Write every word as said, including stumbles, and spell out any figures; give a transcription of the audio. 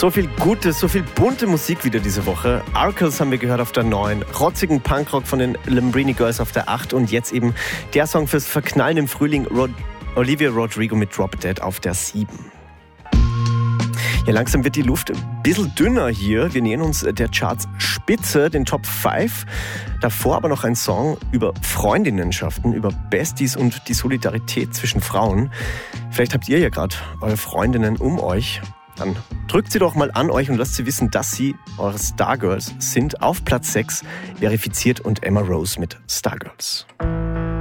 So viel gute, so viel bunte Musik wieder diese Woche. Arcles haben wir gehört auf der neun, rotzigen Punkrock von den Lambrini Girls auf der acht und jetzt eben der Song fürs Verknallen im Frühling, Rod- Olivia Rodrigo mit Drop Dead auf der sieben. Ja, langsam wird die Luft ein bisschen dünner hier. Wir nähern uns der Charts-Spitze, den Top fünf. Davor aber noch ein Song über Freundinnenschaften, über Besties und die Solidarität zwischen Frauen. Vielleicht habt ihr ja gerade eure Freundinnen um euch. Dann drückt sie doch mal an euch und lasst sie wissen, dass sie eure Stargirls sind. Auf Platz sechs verifiziert und Emma Rose mit Stargirls.